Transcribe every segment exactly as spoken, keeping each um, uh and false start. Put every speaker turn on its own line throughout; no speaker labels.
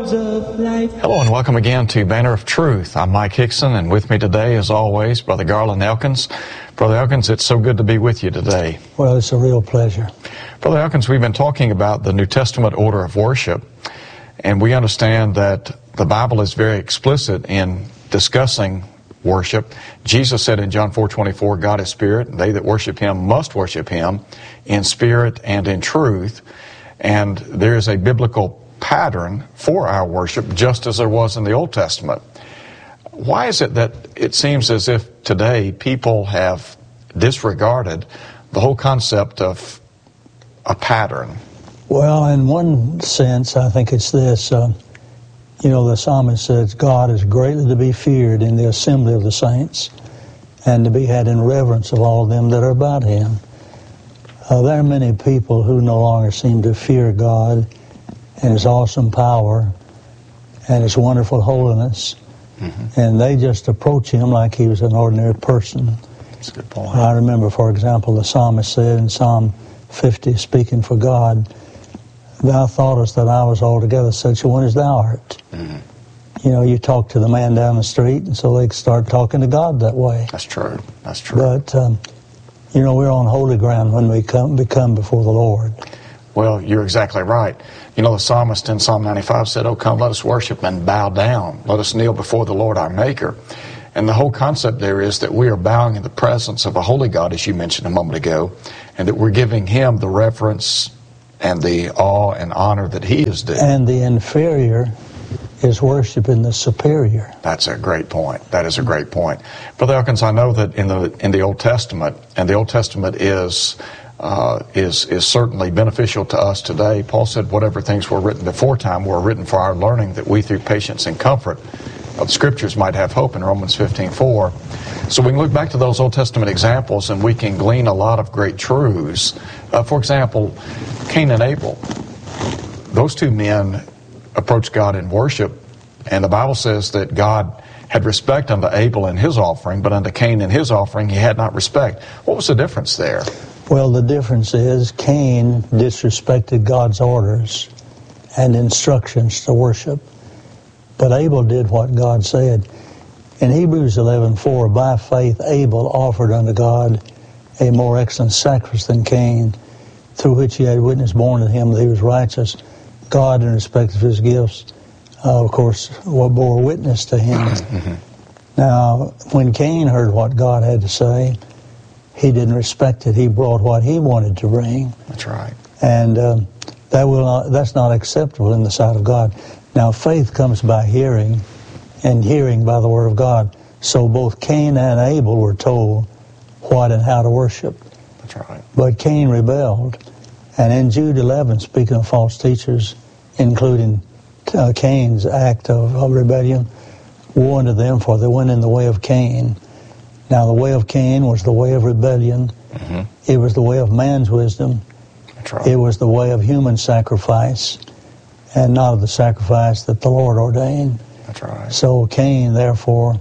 words of life.
Hello and welcome again to Banner of Truth. I'm Mike Hickson, and with me today, as always, Brother Garland Elkins. Brother Elkins, it's so good to be with you today.
Well, it's a real pleasure.
Brother Elkins, we've been talking about the New Testament order of worship, and we understand that the Bible is very explicit in discussing worship. Jesus said in John four twenty-four, God is spirit, and they that worship him must worship him in spirit and in truth. And there is a biblical pattern for our worship, just as there was in the Old Testament. Why is it that it seems as if today people have disregarded the whole concept of a pattern?
Well, in one sense, I think it's this. Uh, you know, the psalmist says, God is greatly to be feared in the assembly of the saints, and to be had in reverence of all them that are about him. Uh, there are many people who no longer seem to fear God and his awesome power and his wonderful holiness. Mm-hmm. And they just approach him like he was an ordinary person.
That's a good point.
I remember, for example, the psalmist said in Psalm fifty, speaking for God, thou thoughtest that I was altogether such a one as thou art. Mm-hmm. You know, you talk to the man down the street, and so they start talking to God that way.
That's true. That's true.
But, um, you know, we're on holy ground when we come, become before the Lord.
Well, you're exactly right. You know, the psalmist in Psalm ninety-five said, oh, come, let us worship and bow down. Let us kneel before the Lord our Maker. And the whole concept there is that we are bowing in the presence of a holy God, as you mentioned a moment ago, and that we're giving him the reverence and the awe and honor that he is due.
And the inferior is worshiping the superior.
That's a great point. That is a great point. Brother Elkins, I know that in the in the Old Testament, and the Old Testament is uh, is is certainly beneficial to us today. Paul said, whatever things were written before time were written for our learning, that we through patience and comfort of the Scriptures might have hope, in Romans fifteen four. So we can look back to those Old Testament examples and we can glean a lot of great truths. Uh, for example, Cain and Abel. Those two men approached God in worship, and the Bible says that God had respect unto Abel and his offering, but unto Cain and his offering he had not respect. What was the difference there?
Well, the difference is Cain disrespected God's orders and instructions to worship, but Abel did what God said. In Hebrews eleven four, by faith Abel offered unto God a more excellent sacrifice than Cain, through which he had witness borne to him that he was righteous. God, in respect of his gifts, uh, of course, bore witness to him. Mm-hmm. Now, when Cain heard what God had to say, he didn't respect it. He brought what he wanted to bring.
That's right.
And um, that will not, that's not acceptable in the sight of God. Now, faith comes by hearing, and hearing by the Word of God. So both Cain and Abel were told what and how to worship.
That's right.
But Cain rebelled. And in Jude eleven, speaking of false teachers, including uh, Cain's act of, of rebellion, woe unto them, for they went in the way of Cain. Now, the way of Cain was the way of rebellion. Mm-hmm. It was the way of man's wisdom.
That's right.
It was the way of human sacrifice, and not of the sacrifice that the Lord ordained.
That's right.
So Cain, therefore,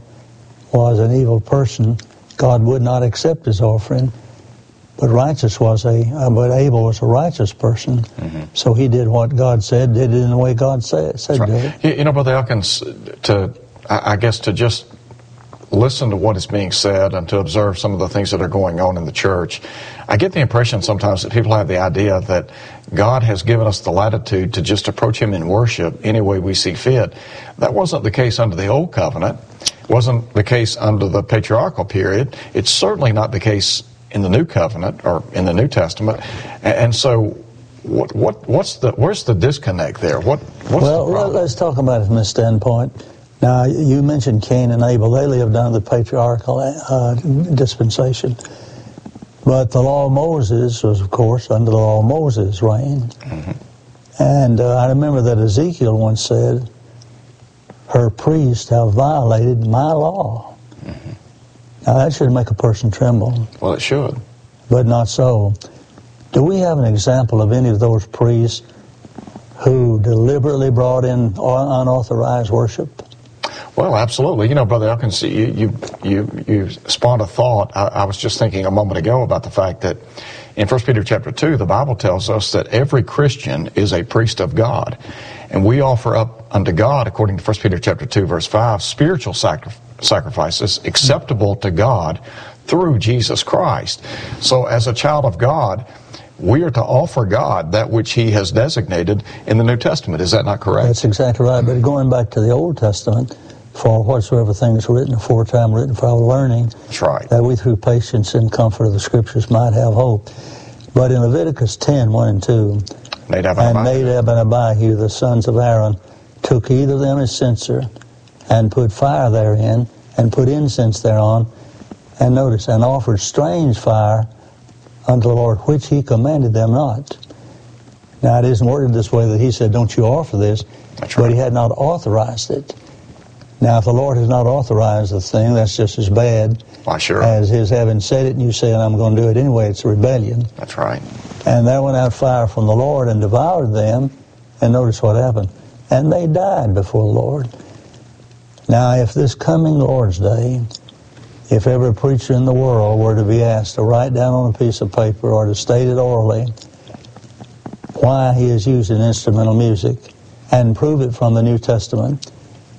was an evil person. God would not accept his offering. But righteous was a, uh, but Abel was a righteous person, mm-hmm. So he did what God said, did it in the way God said, said
right.
did it.
You know, Brother Elkins, to I guess to just listen to what is being said and to observe some of the things that are going on in the church, I get the impression sometimes that people have the idea that God has given us the latitude to just approach him in worship any way we see fit. That wasn't the case under the Old Covenant. It wasn't the case under the patriarchal period. It's certainly not the case in the New Covenant or in the New Testament. And so what what what's the where's the disconnect there? What what's
well,
the problem?
Let's talk about it from this standpoint. Now, you mentioned Cain and Abel. They lived under the patriarchal uh, dispensation. But the law of Moses was, of course, under the law of Moses' reign. Mm-hmm. And uh, I remember that Ezekiel once said, her priests have violated my law. Mm-hmm. Now, that should make a person tremble.
Well, it should.
But not so. Do we have an example of any of those priests who deliberately brought in unauthorized worship?
Well, absolutely. You know, Brother Elkins, you you you, you spawned a thought. I, I was just thinking a moment ago about the fact that in First Peter chapter two, the Bible tells us that every Christian is a priest of God. And we offer up unto God, according to First Peter chapter two, verse five, spiritual sacri- sacrifices acceptable to God through Jesus Christ. So as a child of God, we are to offer God that which He has designated in the New Testament. Is that not correct?
That's exactly right. But going back to the Old Testament, for whatsoever things written aforetime, written for our learning,
that's right,
that we through patience and comfort of the Scriptures might have hope. But in Leviticus ten, one and two,
Nadab
and,
and
Nadab and Abihu, the sons of Aaron, took either of them a censer, and put fire therein, and put incense thereon, and notice, and offered strange fire unto the Lord, which He commanded them not. Now, it isn't worded this way that He said, don't you offer this,
that's right,
but He had not authorized it. Now, if the Lord has not authorized the thing, that's just as bad
Why, sure.
as His having said it and you saying, I'm going to do it anyway. It's a rebellion.
That's right.
And there went out fire from the Lord and devoured them, and notice what happened. And they died before the Lord. Now, if this coming Lord's Day, if every preacher in the world were to be asked to write down on a piece of paper or to state it orally why he is using instrumental music and prove it from the New Testament,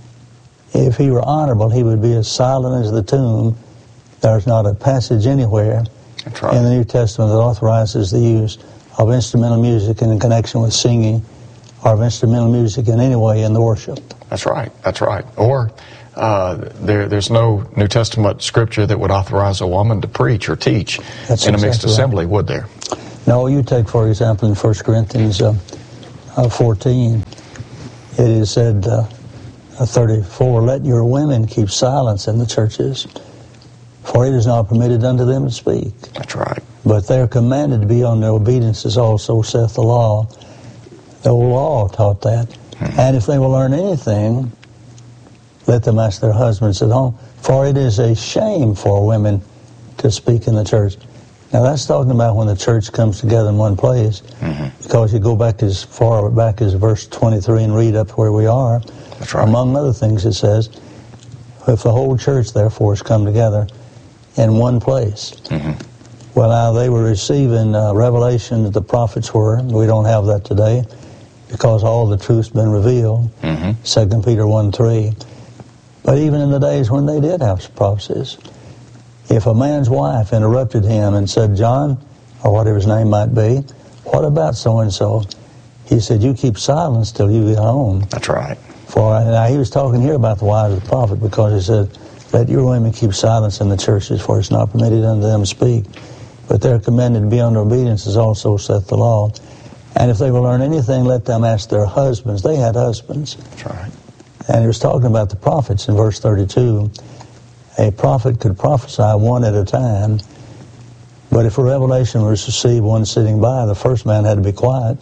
if he were honorable, he would be as silent as the tomb. There's not a passage anywhere
That's right.
in the New Testament that authorizes the use of instrumental music in connection with singing or of instrumental music in any way in the worship.
That's right. That's right. Or uh, there, there's no New Testament scripture that would authorize a woman to preach or teach
That's
in a mixed
exactly
assembly,
right.
would there?
No, you take, for example, in First Corinthians uh, uh, fourteen, it is said, uh, thirty-four, let your women keep silence in the churches, for it is not permitted unto them to speak.
That's right.
But they are commanded to be on their obediences also, saith the law. The old law taught that. Mm-hmm. And if they will learn anything, let them ask their husbands at home. For it is a shame for women to speak in the church. Now that's talking about when the church comes together in one place. Mm-hmm. Because you go back as far back as verse twenty-three and read up where we are.
That's right.
Among other things it says, if the whole church therefore has come together in one place. Mm-hmm. Well, now they were receiving uh, revelation that the prophets were. We don't have that today because all the truth's been revealed. Mm-hmm. Second Peter one three. But even in the days when they did have prophecies, if a man's wife interrupted him and said, John, or whatever his name might be, what about so-and-so? He said, you keep silence till you get home.
That's right.
For now he was talking here about the wives of the prophet because he said, let your women keep silence in the churches, for it's not permitted unto them to speak. But they're commanded to be under obedience, as also saith the law. And if they will learn anything, let them ask their husbands. They had husbands.
That's right.
And he was talking about the prophets in verse thirty-two. A prophet could prophesy one at a time, but if a revelation was received one sitting by, the first man had to be quiet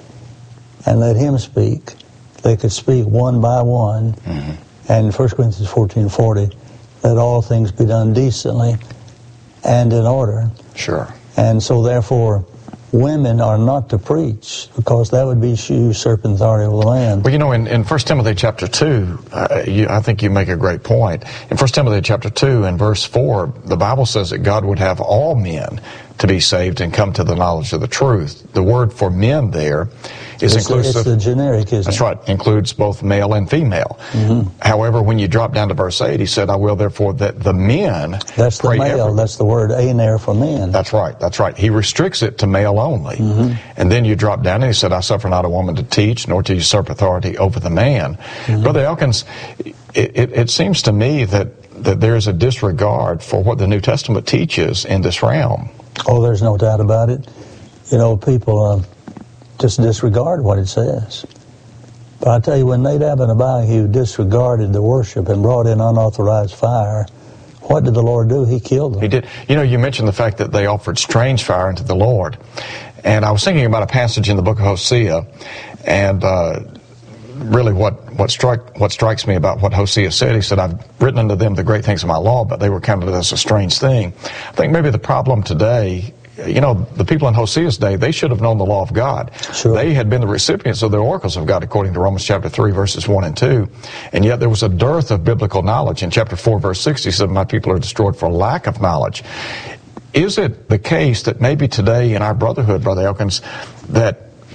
and let him speak. They could speak one by one. Mm-hmm. And in First Corinthians fourteen forty, let all things be done decently and in order.
Sure.
And so therefore, women are not to preach because that would be usurping authority over the land.
Well, you know, in, in First Timothy chapter two, uh, you, I think you make a great point. In First Timothy chapter two and verse four, the Bible says that God would have all men to be saved and come to the knowledge of the truth. The word for men there is
it's
inclusive.
The, it's the generic, isn't
That's
it?
right. Includes both male and female. Mm-hmm. However, when you drop down to verse eight, he said, I will therefore that the men
That's the
pray
male.
every-"
That's the word aner for men.
That's right. That's right. He restricts it to male only. Mm-hmm. And then you drop down and he said, I suffer not a woman to teach, nor to usurp authority over the man. Mm-hmm. Brother Elkins, it, it, it seems to me that, that there is a disregard for what the New Testament teaches in this realm.
Oh, there's no doubt about it. You know, people uh, just disregard what it says. But I tell you, when Nadab and Abihu disregarded the worship and brought in unauthorized fire, what did the Lord do? He killed them.
He did. You know, you mentioned the fact that they offered strange fire unto the Lord. And I was thinking about a passage in the book of Hosea, and uh, really what, what, strike, what strikes me about what Hosea said, he said, I've written unto them the great things of my law, but they were counted as a strange thing. I think maybe the problem today, you know, the people in Hosea's day, they should have known the law of God.
Sure.
They had been the recipients of the oracles of God, according to Romans chapter three, verses one and two. And yet there was a dearth of biblical knowledge. In chapter four, verse six, he said, my people are destroyed for lack of knowledge. Is it the case that maybe today in our brotherhood, Brother Elkins, that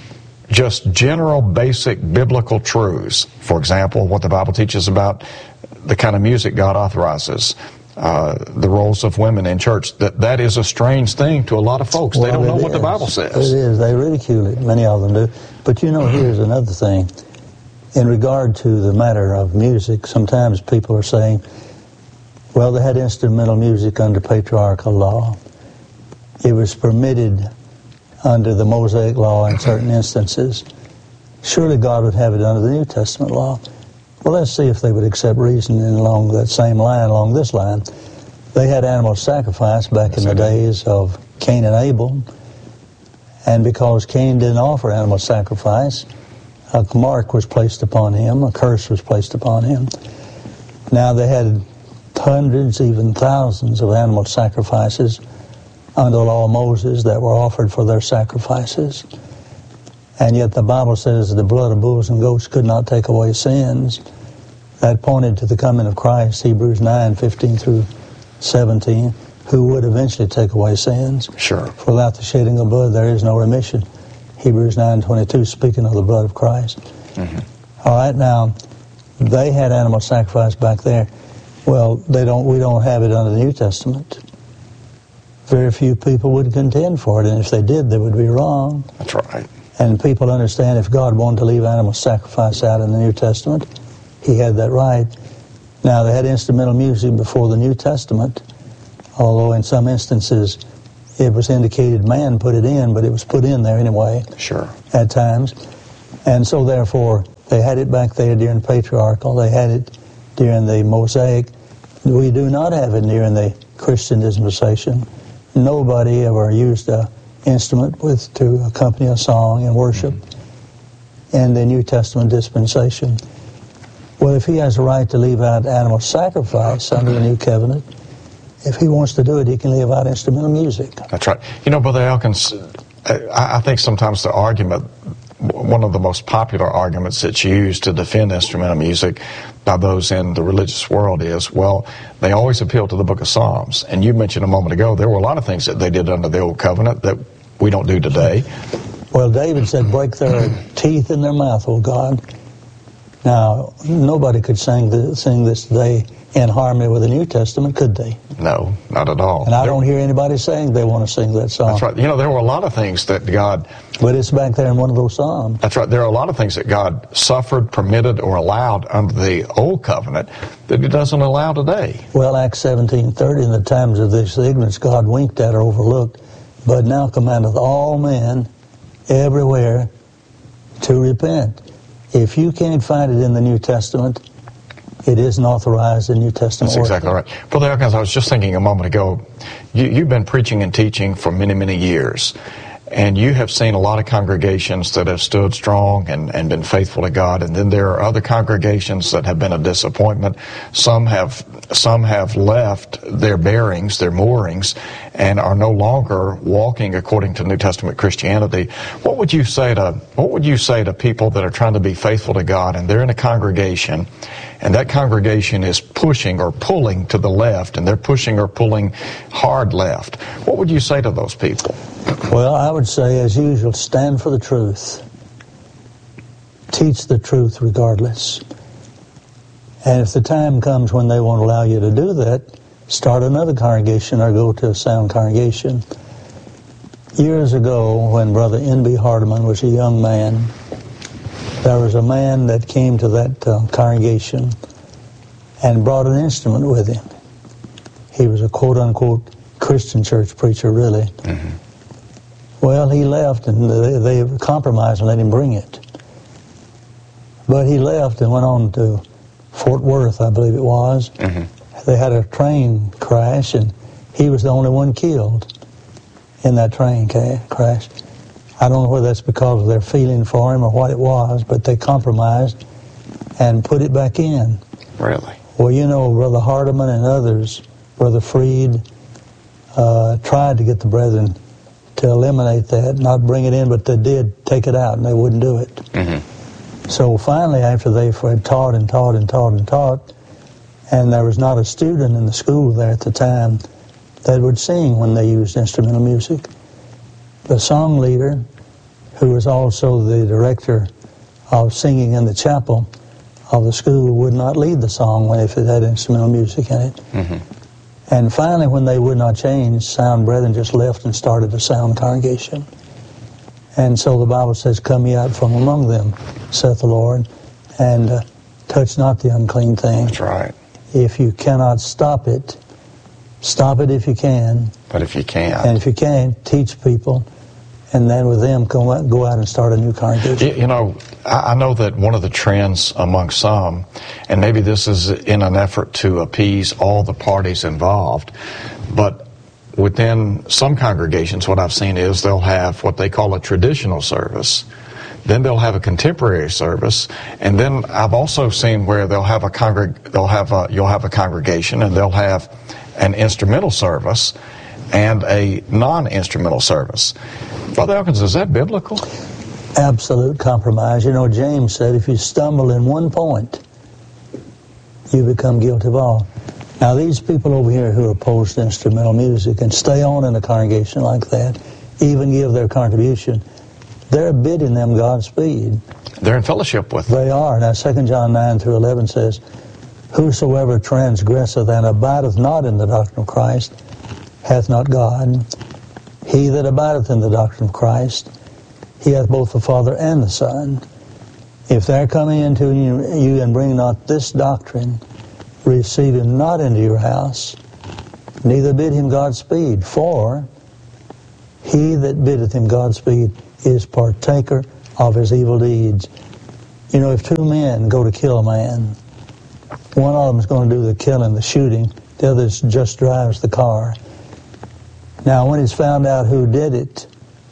just general basic biblical truths. For example, what the Bible teaches about the kind of music God authorizes, uh, the roles of women in church, that that is a strange thing to a lot of folks. Well, they don't know what is. the Bible says.
It is. They ridicule it. Many of them do. But you know, here's another thing. In regard to the matter of music, sometimes people are saying, well, they had instrumental music under patriarchal law. It was permitted under the Mosaic law in certain instances. Surely God would have it under the New Testament law. Well, let's see if they would accept reasoning along that same line, along this line. They had animal sacrifice back in the days of Cain and Abel. And because Cain didn't offer animal sacrifice, a mark was placed upon him, a curse was placed upon him. Now they had hundreds, even thousands of animal sacrifices under the law of Moses that were offered for their sacrifices. And yet the Bible says the blood of bulls and goats could not take away sins. That pointed to the coming of Christ, Hebrews nine, fifteen through seventeen, who would eventually take away sins.
Sure.
For without the shedding of blood there is no remission. Hebrews nine twenty-two, speaking of the blood of Christ. Mm-hmm. All right, now, they had animal sacrifice back there. Well, they don't. We don't have it under the New Testament. Very few people would contend for it, and if they did, they would be wrong.
That's right.
And people understand if God wanted to leave animal sacrifice out in the New Testament, He had that right. Now, they had instrumental music before the New Testament, although in some instances it was indicated man put it in, but it was put in there anyway.
Sure.
At times. And so therefore, they had it back there during patriarchal. They had it during the Mosaic. We do not have it during the Christian dispensation. Nobody ever used an instrument with to accompany a song and worship mm-hmm. in the New Testament dispensation. Well, if he has a right to leave out animal sacrifice under the New Covenant, if he wants to do it, he can leave out instrumental music.
That's right. You know, Brother Elkins, I, I think sometimes the argument, one of the most popular arguments that's used to defend instrumental music by those in the religious world is, well, they always appeal to the book of Psalms. And you mentioned a moment ago, there were a lot of things that they did under the Old Covenant that we don't do today.
Well, David said, break their teeth in their mouth, O God. Now, nobody could sing, the, sing this today in harmony with the New Testament, could they?
No, not at all.
And I
there,
don't hear anybody saying they want to sing that song.
That's right. You know, there were a lot of things that God...
But it's back there in one of those psalms.
That's right. There are a lot of things that God suffered, permitted, or allowed under the Old Covenant that He doesn't allow today.
Well, Acts seventeen thirty, in the times of this ignorance, God winked at or overlooked, but now commandeth all men everywhere to repent. If you can't find it in the New Testament, it isn't authorized in New Testament.
That's exactly right. Brother Elkins, I was just thinking a moment ago, you, you've been preaching and teaching for many, many years, and you have seen a lot of congregations that have stood strong and, and been faithful to God, and then there are other congregations that have been a disappointment. Some have some have left their bearings, their moorings, and are no longer walking according to New Testament Christianity. What would you say to what would you say to people that are trying to be faithful to God, and they're in a congregation, and that congregation is pushing or pulling to the left, and they're pushing or pulling hard left? What would you say to those people?
Well, I would say, as usual, stand for the truth. Teach the truth regardless. And if the time comes when they won't allow you to do that, start another congregation or go to a sound congregation. Years ago, when Brother N B Hardeman was a young man, there was a man that came to that uh, congregation and brought an instrument with him. He was a quote-unquote Christian church preacher, really. Mm-hmm. Well, he left, and they, they compromised and let him bring it. But he left and went on to Fort Worth, I believe it was. Mm-hmm. They had a train crash, and he was the only one killed in that train crash. I don't know whether that's because of their feeling for him or what it was, but they compromised and put it back in.
Really?
Well, you know, Brother Hardeman and others, Brother Freed, uh, tried to get the brethren to eliminate that, not bring it in, but they did take it out, and they wouldn't do it. Mm-hmm. So finally, after they had taught and taught and taught and taught, and there was not a student in the school there at the time that would sing when they used instrumental music, the song leader, who was also the director of singing in the chapel of the school, would not lead the song when if it had instrumental music in it. Mm-hmm. And finally, when they would not change, Sound Brethren just left and started a sound congregation. And so the Bible says, "Come ye out from among them, saith the Lord, and uh, touch not the unclean thing."
That's right.
If you cannot stop it, stop it if you can.
But if you can't.
And if you can't, teach people. And then with them, go out, go out and start a new congregation.
You, you know, I, I know that one of the trends among some, and maybe this is in an effort to appease all the parties involved, but within some congregations, what I've seen is they'll have what they call a traditional service. Then they'll have a contemporary service, and then I've also seen where they'll have a congreg- they'll have a, you'll have a congregation, and they'll have an instrumental service and a non-instrumental service. Brother Elkins, is that biblical?
Absolute compromise. You know, James said, if you stumble in one point, you become guilty of all. Now, these people over here who are opposed to instrumental music and stay on in a congregation like that, even give their contribution, they're bidding them Godspeed.
They're in fellowship with them.
They are. Now, Second John nine through eleven says, "Whosoever transgresseth and abideth not in the doctrine of Christ hath not God. He that abideth in the doctrine of Christ, he hath both the Father and the Son. If they're coming into you and bring not this doctrine, receive him not into your house, neither bid him Godspeed. For he that biddeth him Godspeed is partaker of his evil deeds." You know, if two men go to kill a man, one of them is going to do the killing, the shooting, the other just drives the car. Now, when it's found out who did it,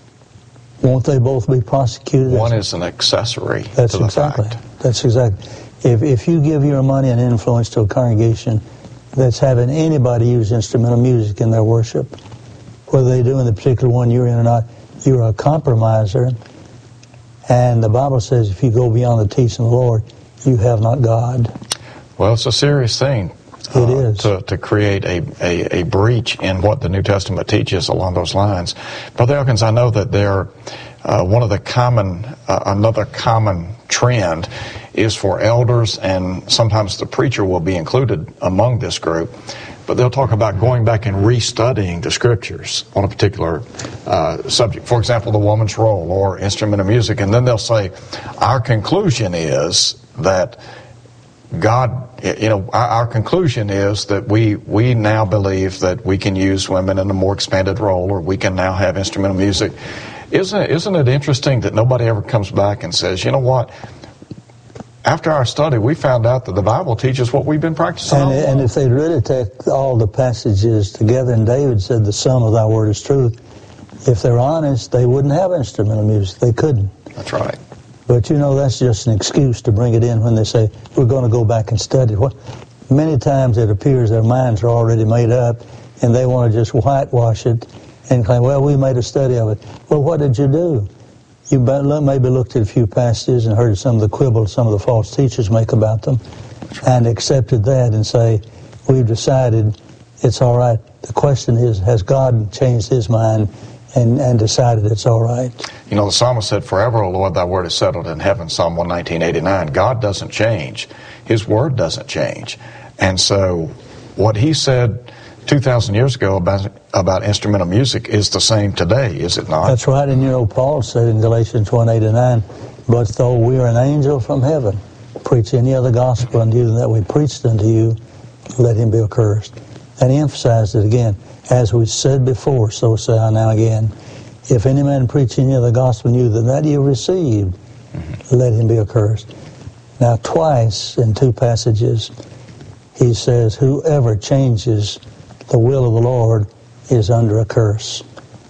won't they both be prosecuted?
One is an accessory
That's
to the
exactly.
fact.
That's exactly. If if you give your money and influence to a congregation that's having anybody use instrumental music in their worship, whether they do in the particular one you're in or not, you're a compromiser. And the Bible says if you go beyond the teaching of the Lord, you have not God.
Well, it's a serious thing.
It
uh,
is.
To, to create a, a, a breach in what the New Testament teaches along those lines. Brother Elkins, I know that there, uh, one of the common, uh, another common trend is for elders, and sometimes the preacher will be included among this group, but they'll talk about going back and restudying the scriptures on a particular uh, subject. For example, the woman's role or instrument of music, and then they'll say, our conclusion is that God, you know, our, our conclusion is that we we now believe that we can use women in a more expanded role, or we can now have instrumental music. Isn't it, isn't it interesting that nobody ever comes back and says, you know what, after our study, we found out that the Bible teaches what we've been practicing all
And, and if they'd really take all the passages together, and David said the sum of thy word is truth, if they're honest, they wouldn't have instrumental music. They couldn't.
That's right.
But, you know, that's just an excuse to bring it in when they say, we're going to go back and study. Well, many times it appears their minds are already made up, and they want to just whitewash it and claim, well, we made a study of it. Well, what did you do? You maybe looked at a few passages and heard some of the quibble some of the false teachers make about them and accepted that and say, we've decided it's all right. The question is, has God changed his mind and, and decided it's all right?
You know, the psalmist said, forever, O Lord, thy word is settled in heaven, Psalm one nineteen eighty-nine. God doesn't change. His word doesn't change. And so what he said two thousand years ago about, about instrumental music is the same today, is it not?
That's right. And, you know, Paul said in Galatians one eighty-nine, but though we are an angel from heaven, preach any other gospel unto you than that we preached unto you, let him be accursed. And he emphasized it again. As we said before, so say I now again. If any man preach any other gospel unto you than that you received, mm-hmm. let him be accursed. Now, twice in two passages, he says, whoever changes the will of the Lord is under a curse.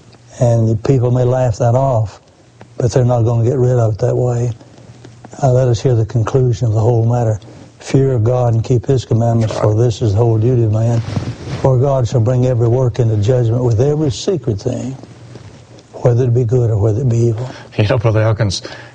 And people may laugh that off, but they're not going to get rid of it that way. Uh, let us hear the conclusion of the whole matter. Fear of God and keep his commandments, for this is the whole duty of man. For God shall bring every work into judgment with every secret thing, whether it be good or whether it be evil.
You know, Brother Elkins,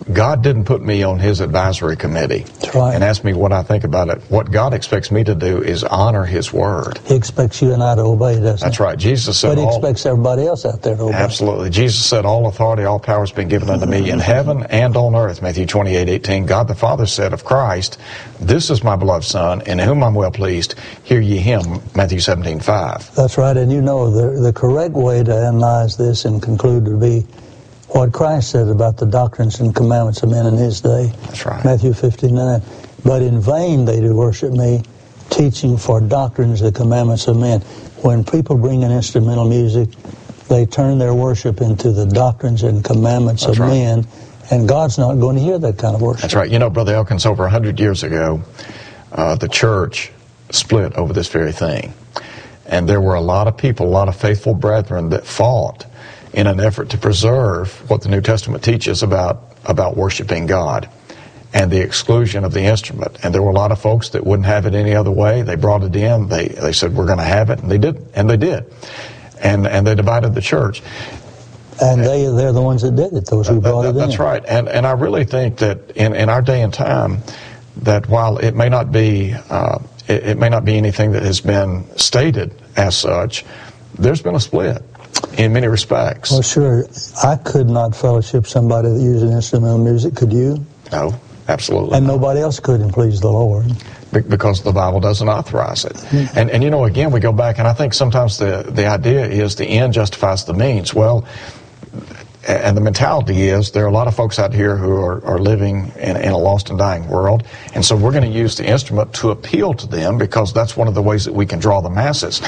God didn't put me on his advisory committee
right.
and ask me what I think about it. What God expects me to do is honor his word.
He expects you and I to obey, doesn't he?
That's right. Jesus said
But he
all,
expects everybody else out there to obey.
Absolutely. Jesus said, all authority, all power has been given unto me in heaven and on earth. Matthew twenty-eight eighteen. God the Father said of Christ, this is my beloved Son, in whom I'm well pleased. Hear ye him. Matthew seventeen five.
That's right. And you know, the, the correct way to analyze this and conclude to be what Christ said about the doctrines and commandments of men in his day.
That's right.
Matthew fifty-nine. But in vain they do worship me, teaching for doctrines the commandments of men. When people bring in instrumental music, they turn their worship into the doctrines and commandments
That's
of
right.
men, and God's not going to hear that kind of worship.
That's right. You know, Brother Elkins, over one hundred years ago, uh, the church split over this very thing. And there were a lot of people, a lot of faithful brethren that fought in an effort to preserve what the New Testament teaches about, about worshiping God and the exclusion of the instrument. And there were a lot of folks that wouldn't have it any other way. They brought it in. They they said, we're going to have it. And they did. And they did. And and they divided the church.
And they, they're the ones that did it, those who
that,
brought
that,
it in.
That's right. And and I really think that in, in our day and time, that while it may not be uh, it, it may not be anything that has been stated as such, there's been a split in many respects.
Well, sure. I could not fellowship somebody that used instrumental music. Could you?
No, absolutely
And
not.
nobody else could, and please the Lord.
Be- because the Bible doesn't authorize it. Mm-hmm. And, and you know, again, we go back, and I think sometimes the, the idea is the end justifies the means. Well, and the mentality is there are a lot of folks out here who are, are living in, in a lost and dying world, and so we're going to use the instrument to appeal to them because that's one of the ways that we can draw the masses.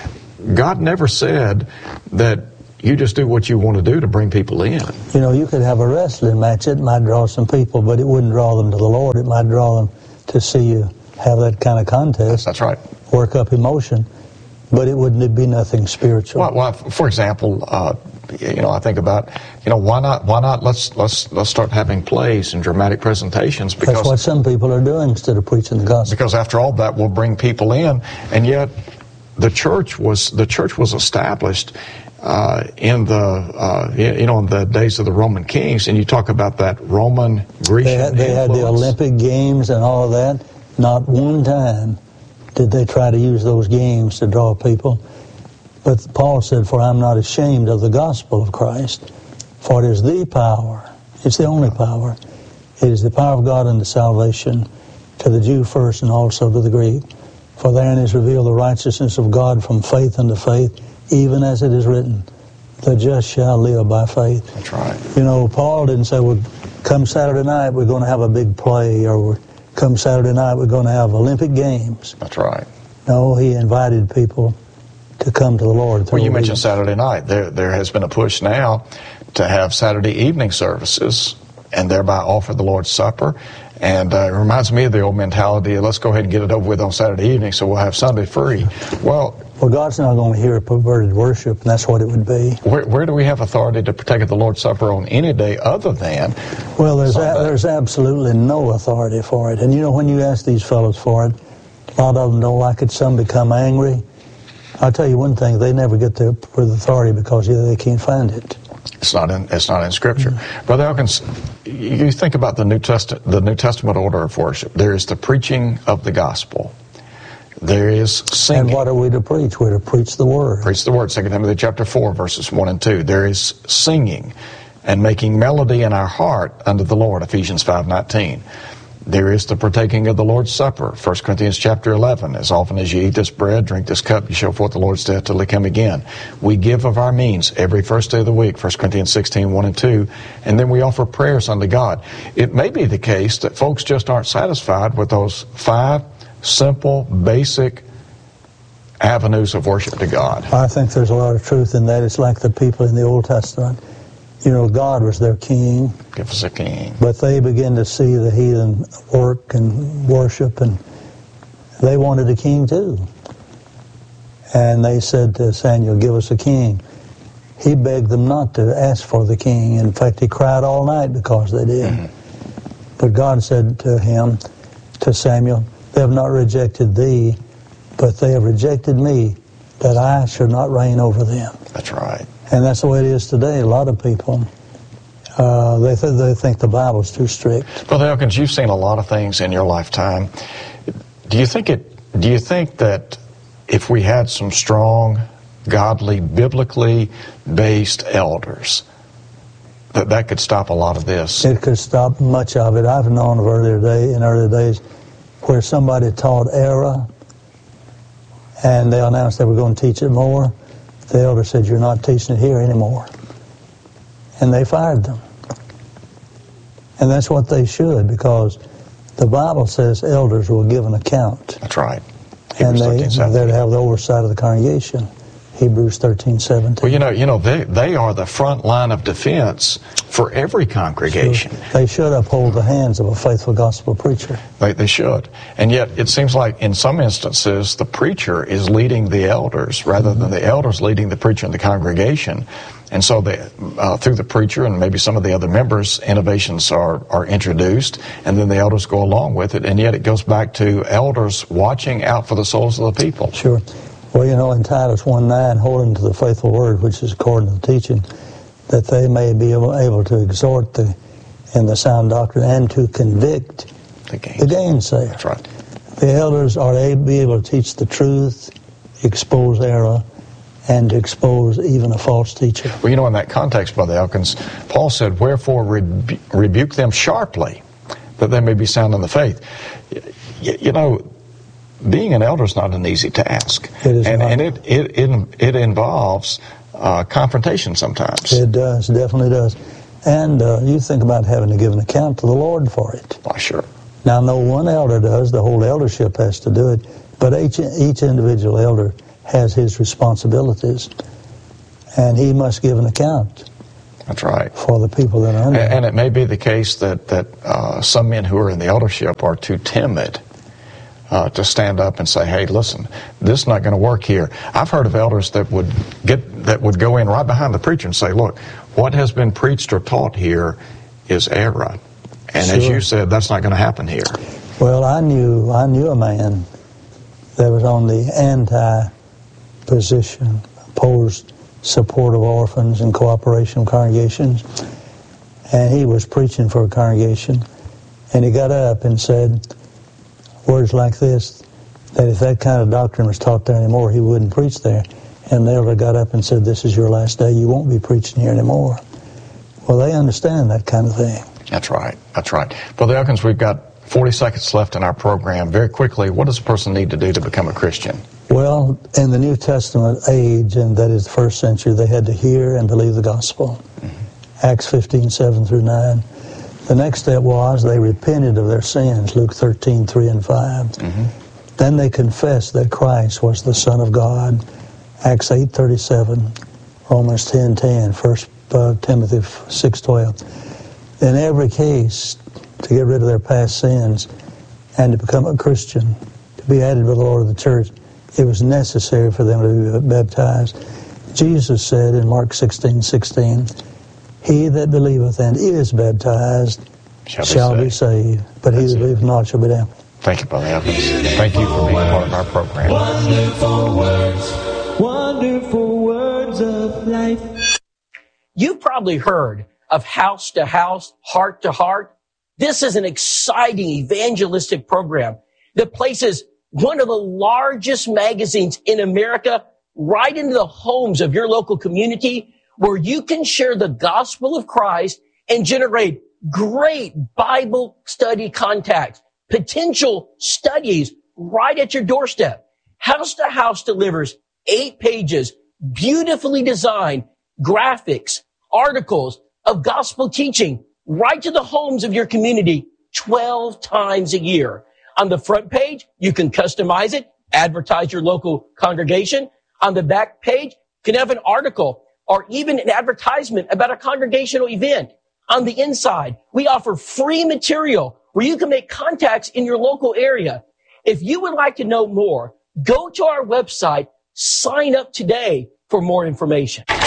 God never said that you just do what you want to do to bring people in.
You know, you could have a wrestling match. It might draw some people, but it wouldn't draw them to the Lord. It might draw them to see you have that kind of contest.
That's right.
Work up emotion, but it wouldn't be nothing spiritual.
Well, well for example, uh, you know, I think about, you know, why not? Why not? Let's let's let's start having plays and dramatic presentations. Because
that's what some people are doing instead of preaching the gospel.
Because after all, that will bring people in, and yet the church was the church was established uh, in the uh, you know in the days of the Roman kings, and you talk about that Roman Grecian
They had, they had the Olympic Games and all of that. Not one time did they try to use those games to draw people. But Paul said, for I'm not ashamed of the gospel of Christ, for it is the power. It's the only power. It is the power of God unto salvation to the Jew first and also to the Greek. For therein is revealed the righteousness of God from faith unto faith, even as it is written, the just shall live by faith.
That's right.
You know, Paul didn't say, well, come Saturday night we're going to have a big play, or come Saturday night we're going to have Olympic Games.
That's right.
No, he invited people to come to the Lord.
Well, you mentioned Saturday night. There, there has been a push now to have Saturday evening services and thereby offer the Lord's Supper. And uh, it reminds me of the old mentality, let's go ahead and get it over with on Saturday evening so we'll have Sunday free. Well,
well, God's not going to hear perverted worship, and that's what it would be.
Where, where do we have authority to partake of the Lord's Supper on any day other than
Well, there's a,
Sunday?
there's absolutely no authority for it. And you know, when you ask these fellows for it, a lot of them don't like it. Some become angry. I'll tell you one thing, they never get the authority because either they can't find it.
It's not in. It's not in Scripture, mm-hmm. Brother Elkins. You think about the New Testament, the New Testament order of worship. There is the preaching of the gospel. There is singing.
And what are we to preach? We're to preach the word.
Preach the word. Second Timothy chapter four, verses one and two. There is singing and making melody in our heart unto the Lord. Ephesians five nineteen. There is the partaking of the Lord's Supper. First Corinthians chapter eleven. As often as you eat this bread, drink this cup, you show forth the Lord's death till he come again. We give of our means every first day of the week. First Corinthians sixteen, one and two. And then we offer prayers unto God. It may be the case that folks just aren't satisfied with those five simple, basic avenues of worship to God.
I think there's a lot of truth in that. It's like the people in the Old Testament. You know, God was their king.
Give us a king.
But they began to see the heathen work and worship, and they wanted a king too. And they said to Samuel, give us a king. He begged them not to ask for the king. In fact, he cried all night because they did. Mm-hmm. But God said to him, to Samuel, they have not rejected thee, but they have rejected me, that I should not reign over them.
That's right.
And that's the way it is today. A lot of people Uh, they, th- they think the Bible's too strict.
Brother Elkins, you've seen a lot of things in your lifetime. Do you think it? Do you think that if we had some strong, godly, biblically based elders, that that could stop a lot of this?
It could stop much of it. I've known of earlier day in earlier days where somebody taught error, and they announced they were going to teach it more. The elder said, "You're not teaching it here anymore," and they fired them. And that's what they should, because the Bible says elders will give an account.
That's right.
And they, they're to have the oversight of the congregation. Hebrews thirteen seventeen.
Well, you know, you know, they they are the front line of defense for every congregation.
Sure. They should uphold the hands of a faithful gospel preacher.
They, they should. And yet it seems like in some instances the preacher is leading the elders rather mm-hmm. than the elders leading the preacher in the congregation. And so they, uh, through the preacher and maybe some of the other members, innovations are, are introduced, and then the elders go along with it. And yet it goes back to elders watching out for the souls of the people.
Sure. Well, you know, in Titus one nine, holding to the faithful word, which is according to the teaching, that they may be able, able to exhort the in the sound doctrine and to convict
the, gains.
the gainsayer.
That's right.
The elders are to be able to teach the truth, expose error, and to expose even a false teacher.
Well, you know, in that context, Brother Elkins, Paul said, "Wherefore rebu- rebuke them sharply, that they may be sound in the faith." Y- you know, being an elder is not an easy task.
It is
and,
not.
And it, it, it, it involves uh, confrontation sometimes.
It does, definitely does. And uh, you think about having to give an account to the Lord for it.
Why, sure.
Now, no one elder does. The whole eldership has to do it. But each, each individual elder has his responsibilities. And he must give an account.
That's right.
For the people that are under him.
And it may be the case that, that uh, some men who are in the eldership are too timid Uh, to stand up and say, "Hey, listen, this is not going to work here." I've heard of elders that would get that would go in right behind the preacher and say, "Look, what has been preached or taught here is error," and
sure.
as you said, that's not going to happen here.
Well, I knew I knew a man that was on the anti-position, opposed support of orphans and cooperation of congregations, and he was preaching for a congregation, and he got up and said words like this, that if that kind of doctrine was taught there anymore, he wouldn't preach there. And the elder got up and said, "This is your last day. You won't be preaching here anymore." Well, they understand that kind of thing.
That's right. That's right. Brother Elkins, we've got forty seconds left in our program. Very quickly, what does a person need to do to become a Christian?
Well, in the New Testament age, and that is the first century, they had to hear and believe the gospel. Mm-hmm. Acts fifteen, seven through nine. The next step was they repented of their sins, Luke thirteen, three and five. Mm-hmm. Then they confessed that Christ was the Son of God, Acts eight, thirty-seven, Romans ten, ten, First Timothy six, twelve. In every case, to get rid of their past sins and to become a Christian, to be added to the Lord of the church, it was necessary for them to be baptized. Jesus said in Mark sixteen, sixteen, "He that believeth and is baptized shall, shall be, saved. be saved, but That's he that believeth not shall be damned."
Thank you, Brother Elkins. Thank you for being part of our program.
Wonderful words, wonderful words of life.
You've probably heard of House to House, Heart to Heart. This is an exciting evangelistic program that places one of the largest magazines in America right into the homes of your local community, where you can share the gospel of Christ and generate great Bible study contacts, potential studies right at your doorstep. House to House delivers eight pages, beautifully designed graphics, articles of gospel teaching right to the homes of your community twelve times a year. On the front page, you can customize it, advertise your local congregation. On the back page, you can have an article or even an advertisement about a congregational event. On the inside, we offer free material where you can make contacts in your local area. If you would like to know more, go to our website, sign up today for more information.